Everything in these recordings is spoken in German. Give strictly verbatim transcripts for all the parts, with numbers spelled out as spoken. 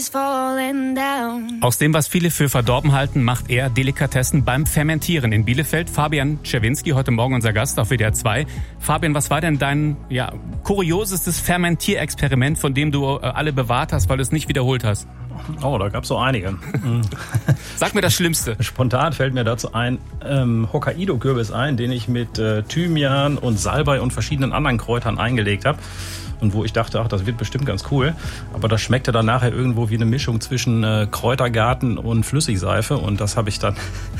Aus dem, was viele für verdorben halten, macht er Delikatessen beim Fermentieren in Bielefeld. Fabian Czerwinski, heute Morgen unser Gast auf W D R zwei. Fabian, was war denn dein ja, kuriosestes Fermentierexperiment, von dem du äh, alle bewahrt hast, weil du es nicht wiederholt hast? Oh, da gab es so einige. Sag mir das Schlimmste. Spontan fällt mir dazu ein ähm, Hokkaido-Kürbis ein, den ich mit äh, Thymian und Salbei und verschiedenen anderen Kräutern eingelegt habe. Und wo ich dachte, ach, das wird bestimmt ganz cool. Aber das schmeckte dann nachher irgendwo wie eine Mischung zwischen äh, Kräutergarten und Flüssigseife. Und das habe ich dann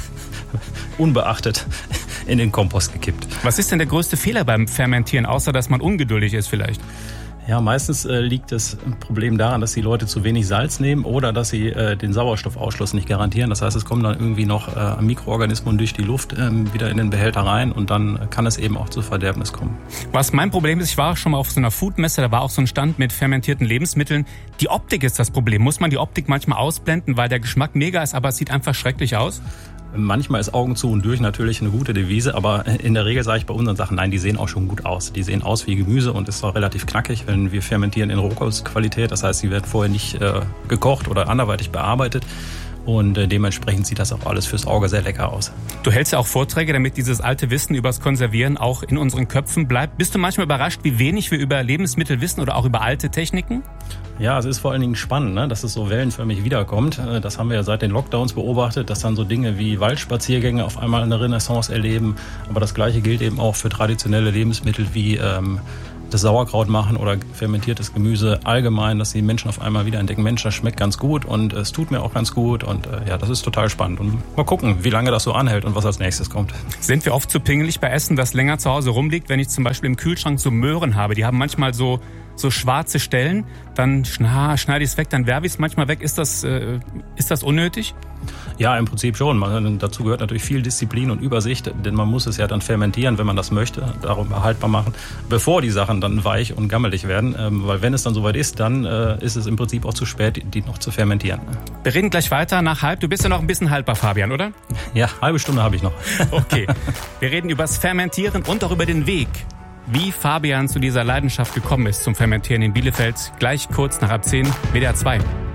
unbeachtet in den Kompost gekippt. Was ist denn der größte Fehler beim Fermentieren, außer dass man ungeduldig ist vielleicht? Ja, meistens äh, liegt das Problem daran, dass die Leute zu wenig Salz nehmen oder dass sie äh, den Sauerstoffausschluss nicht garantieren. Das heißt, es kommen dann irgendwie noch äh, Mikroorganismen durch die Luft ähm, wieder in den Behälter rein und dann kann es eben auch zu Verderbnis kommen. Was mein Problem ist, ich war schon mal auf so einer Foodmesse, da war auch so ein Stand mit fermentierten Lebensmitteln. Die Optik ist das Problem. Muss man die Optik manchmal ausblenden, weil der Geschmack mega ist, aber es sieht einfach schrecklich aus? Manchmal ist Augen zu und durch natürlich eine gute Devise, aber in der Regel sage ich bei unseren Sachen, nein, die sehen auch schon gut aus. Die sehen aus wie Gemüse und ist auch relativ knackig, wenn wir fermentieren in Rohkostqualität. Das heißt, sie werden vorher nicht äh, gekocht oder anderweitig bearbeitet. Und äh, dementsprechend sieht das auch alles fürs Auge sehr lecker aus. Du hältst ja auch Vorträge, damit dieses alte Wissen übers Konservieren auch in unseren Köpfen bleibt. Bist du manchmal überrascht, wie wenig wir über Lebensmittel wissen oder auch über alte Techniken? Ja, es ist vor allen Dingen spannend, ne, dass es so wellenförmig wiederkommt. Das haben wir ja seit den Lockdowns beobachtet, dass dann so Dinge wie Waldspaziergänge auf einmal eine Renaissance erleben. Aber das Gleiche gilt eben auch für traditionelle Lebensmittel wie ähm, das Sauerkraut machen oder fermentiertes Gemüse allgemein, dass die Menschen auf einmal wieder entdecken, Mensch, das schmeckt ganz gut und es tut mir auch ganz gut und äh, ja, das ist total spannend. Und mal gucken, wie lange das so anhält und was als nächstes kommt. Sind wir oft zu pingelig bei Essen, das länger zu Hause rumliegt? Wenn ich zum Beispiel im Kühlschrank so Möhren habe, die haben manchmal so so schwarze Stellen, dann schna, schneide ich es weg, dann werfe ich es manchmal weg. Ist das, äh, ist das unnötig? Ja, im Prinzip schon. Man, dazu gehört natürlich viel Disziplin und Übersicht, denn man muss es ja dann fermentieren, wenn man das möchte, darum erhaltbar machen, bevor die Sachen dann weich und gammelig werden. Ähm, weil wenn es dann soweit ist, dann äh, ist es im Prinzip auch zu spät, die noch zu fermentieren. Wir reden gleich weiter nach halb. Du bist ja noch ein bisschen haltbar, Fabian, oder? Ja, halbe Stunde habe ich noch. Okay. Wir reden über das Fermentieren und auch über den Weg, wie Fabian zu dieser Leidenschaft gekommen ist zum Fermentieren in Bielefeld. Gleich kurz nach halb zehn, W D R zwei.